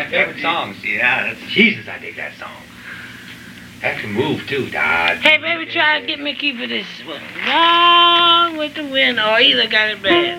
favorite songs. Yeah, that's Jesus, I dig that song. That can move too, Dad. Hey, baby, try to get me a key for this one. Gone with the wind, or either got it bad.